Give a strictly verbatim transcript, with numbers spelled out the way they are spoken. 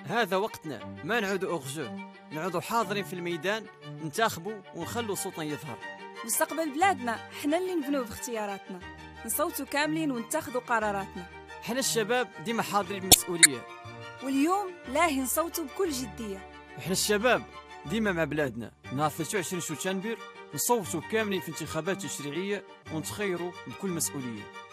هذا وقتنا، ما نعودوا أغجو، نعودوا حاضرين في الميدان، ننتخبوا ونخلوا صوتنا يظهر. مستقبل بلادنا حنا اللي نبنوه باختياراتنا، نصوتوا كاملين ونتخذوا قراراتنا. حنا الشباب ديما حاضرين بالمسؤولية، واليوم لاهي نصوتوا بكل جدية. احنا الشباب ديما مع بلادنا، نهار ثلاثة وعشرين شتنبر نصوتوا كاملين في انتخابات تشريعية ونتخيروا بكل مسؤولية.